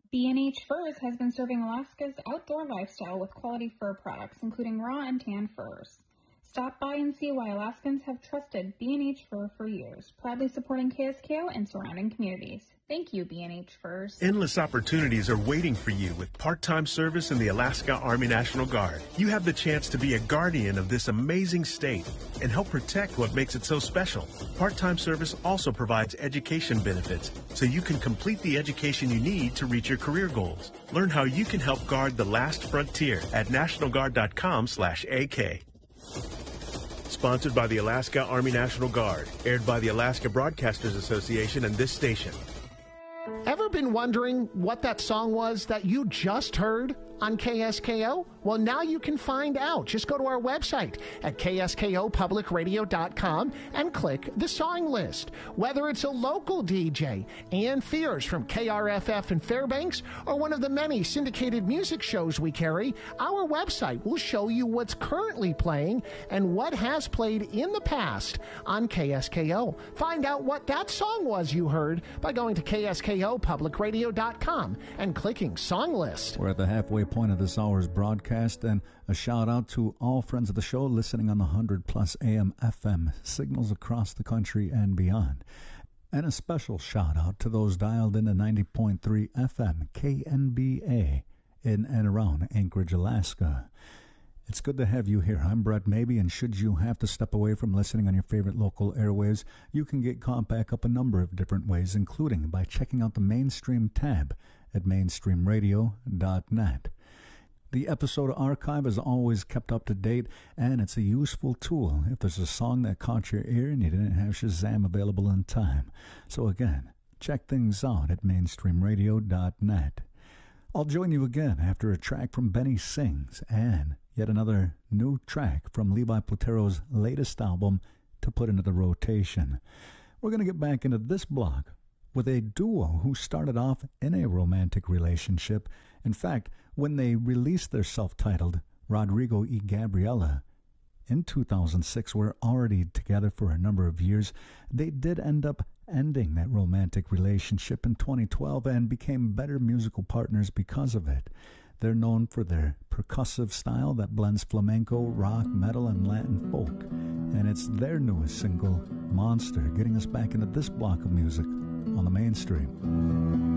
B&H Furs has been serving Alaska's outdoor lifestyle with quality fur products, including raw and tan furs. Stop by and see why Alaskans have trusted B&H Fur for years, proudly supporting KSKO and surrounding communities. Thank you, B&H Furs. Endless opportunities are waiting for you with part-time service in the Alaska Army National Guard. You have the chance to be a guardian of this amazing state and help protect what makes it so special. Part-time service also provides education benefits, so you can complete the education you need to reach your career goals. Learn how you can help guard the last frontier at nationalguard.com/AK. Sponsored by the Alaska Army National Guard. Aired by the Alaska Broadcasters Association and this station. Ever been wondering what that song was that you just heard on KSKO? Well, now you can find out. Just go to our website at kskopublicradio.com and click the song list. Whether it's a local DJ, Ann Fears from KRFF in Fairbanks, or one of the many syndicated music shows we carry, our website will show you what's currently playing and what has played in the past on KSKO. Find out what that song was you heard by going to kskopublicradio.com and clicking Song List. We're at the halfway point of this hour's broadcast, and a shout out to all friends of the show listening on the 100+ AM FM signals across the country and beyond. And a special shout out to those dialed into 90.3 FM KNBA in and around Anchorage, Alaska. It's good to have you here. I'm Brett Mabey, and should you have to step away from listening on your favorite local airwaves, you can get caught back up a number of different ways, including by checking out the Mainstream tab at mainstreamradio.net. The episode archive is always kept up to date, and it's a useful tool if there's a song that caught your ear and you didn't have Shazam available in time. So again, check things out at mainstreamradio.net. I'll join you again after a track from Benny Sings and yet another new track from Levi Platero's latest album to put into the rotation. We're going to get back into this block with a duo who started off in a romantic relationship. In fact, when they released their self-titled Rodrigo y Gabriela in 2006, were already together for a number of years. They did end up ending that romantic relationship in 2012 and became better musical partners because of it. They're known for their percussive style that blends flamenco, rock, metal, and Latin folk. And it's their newest single, Monster, getting us back into this block of music on the Mainstream.